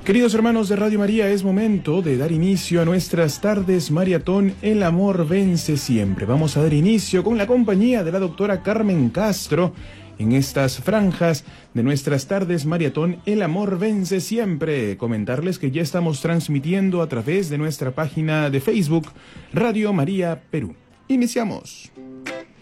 Queridos hermanos de Radio María, es momento de dar inicio a nuestras tardes maratón El Amor Vence Siempre. Vamos a dar inicio con la compañía de la doctora Carmen Castro en estas franjas de nuestras tardes maratón El Amor Vence Siempre. Comentarles que ya estamos transmitiendo a través de nuestra página de Facebook Radio María Perú. Iniciamos.